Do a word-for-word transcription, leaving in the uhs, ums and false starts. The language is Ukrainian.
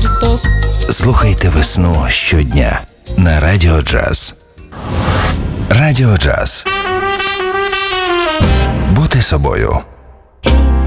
діток. Слухайте весну щодня на Радіо Джаз. Радіо Джаз. Бути собою.